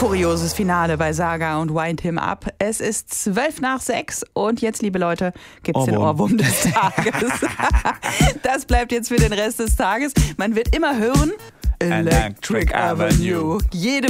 Furioses Finale bei Saga und Wind Him Up. Es ist 5:12 und jetzt, liebe Leute, gibt's den Ohrwurm des Tages. Das bleibt jetzt für den Rest des Tages. Man wird immer hören, Electric Avenue. Jede